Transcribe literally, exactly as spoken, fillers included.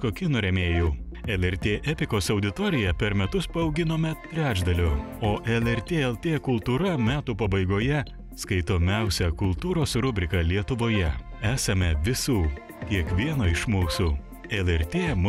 lietuviško kino rėmėjų. L R T Epikos auditoriją per metus paauginome trečdaliu, o L R T L T kultūra metų pabaigoje skaitomiausia kultūros rubrika Lietuvoje. Esame visų, kiekvieno iš mūsų. L R T